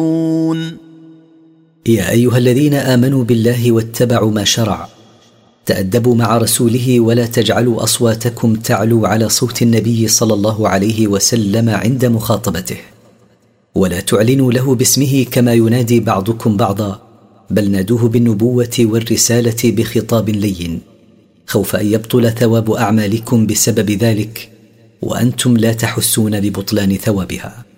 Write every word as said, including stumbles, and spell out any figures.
يا أيها الذين آمنوا بالله واتبعوا ما شرع تأدبوا مع رسوله ولا تجعلوا أصواتكم تعلو على صوت النبي صلى الله عليه وسلم عند مخاطبته، ولا تعلنوا له باسمه كما ينادي بعضكم بعضا، بل نادوه بالنبوة والرسالة بخطاب لين، خوف أن يبطل ثواب أعمالكم بسبب ذلك وأنتم لا تحسون ببطلان ثوابها.